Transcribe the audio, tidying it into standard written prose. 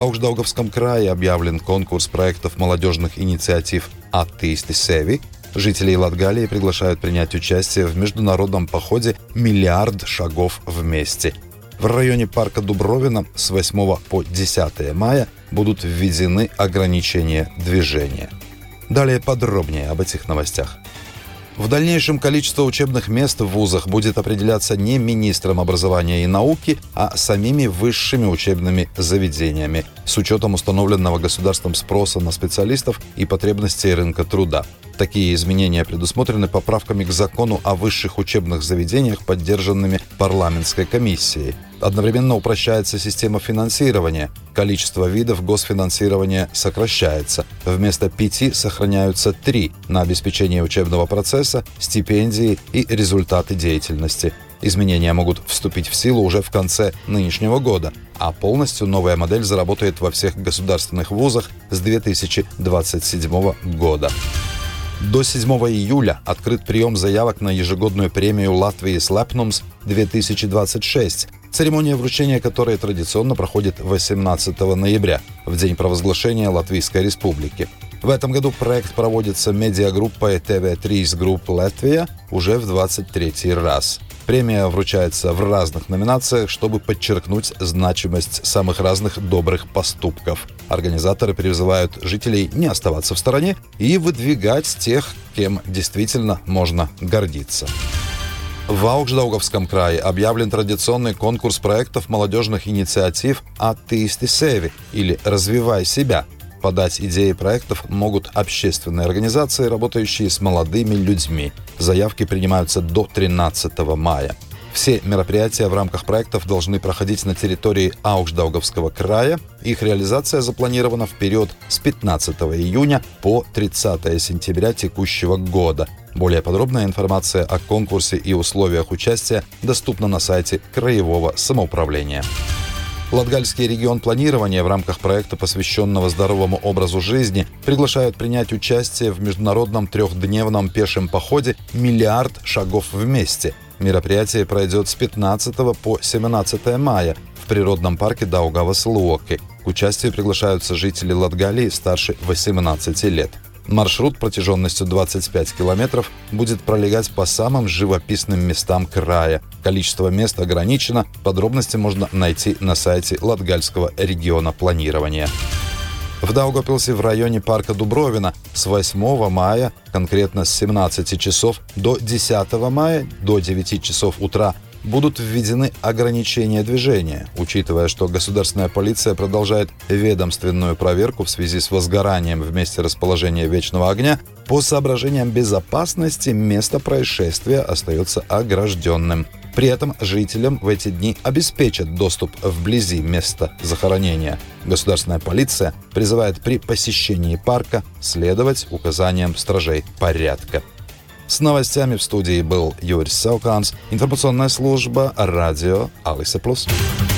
Аugšdaugavском крае объявлен конкурс проектов молодежных инициатив «Attīsti sevi». Жителей Латгалии приглашают принять участие в международном походе «Миллиард шагов вместе». В районе парка Дубровина с 8 по 10 мая будут введены ограничения движения. Далее подробнее об этих новостях. В дальнейшем количество учебных мест в вузах будет определяться не министром образования и науки, а самими высшими учебными заведениями с учетом установленного государством спроса на специалистов и потребностей рынка труда. Такие изменения предусмотрены поправками к закону о высших учебных заведениях, поддержанными парламентской комиссией. Одновременно упрощается система финансирования. Количество видов госфинансирования сокращается. Вместо 5 сохраняются 3 на обеспечение учебного процесса, стипендии и результаты деятельности. Изменения могут вступить в силу уже в конце нынешнего года, а полностью новая модель заработает во всех государственных вузах с 2027 года. До 7 июля открыт прием заявок на ежегодную премию Латвии Lepnums 2026, церемония вручения которой традиционно проходит 18 ноября, в день провозглашения Латвийской Республики. В этом году проект проводится медиагруппой TV3 Group Latvia уже в 23-й раз. Премия вручается в разных номинациях, чтобы подчеркнуть значимость самых разных добрых поступков. Организаторы призывают жителей не оставаться в стороне и выдвигать тех, кем действительно можно гордиться. В Аugšdaugavском крае объявлен традиционный конкурс проектов молодежных инициатив «Attīsti sevi» или «Развивай себя». Подать идеи проектов могут общественные организации, работающие с молодыми людьми. Заявки принимаются до 13 мая. Все мероприятия в рамках проектов должны проходить на территории Аugšdaugavского края. Их реализация запланирована в период с 15 июня по 30 сентября текущего года. Более подробная информация о конкурсе и условиях участия доступна на сайте Краевого самоуправления. Латгальский регион планирования в рамках проекта, посвященного здоровому образу жизни, приглашают принять участие в международном 3-дневном пешем походе «Миллиард шагов вместе». Мероприятие пройдет с 15 по 17 мая в природном парке Daugavas-Luoki. К участию приглашаются жители Латгалии старше 18 лет. Маршрут протяженностью 25 километров будет пролегать по самым живописным местам края. Количество мест ограничено. Подробности можно найти на сайте Латгальского региона планирования. В Даугавпилсе в районе парка Дубровина с 8 мая, конкретно с 17 часов до 10 мая, до 9 часов утра, будут введены ограничения движения, учитывая, что государственная полиция продолжает ведомственную проверку в связи с возгоранием в месте расположения вечного огня. По соображениям безопасности место происшествия остается огражденным. При этом жителям в эти дни обеспечат доступ вблизи места захоронения. Государственная полиция призывает при посещении парка следовать указаниям стражей порядка. С новостями в студии был Юрис Сауканс, информационная служба радио Алиса Плюс.